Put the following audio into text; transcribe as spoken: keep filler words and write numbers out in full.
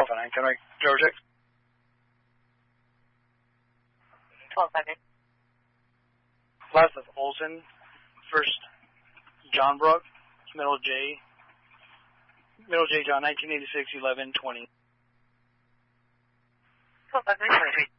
Alpha nine, can I driver check? twelve seconds. Last of Olson, first John Brook, middle J, middle J John, nineteen eighty-six, eleven twenty. twelve seconds.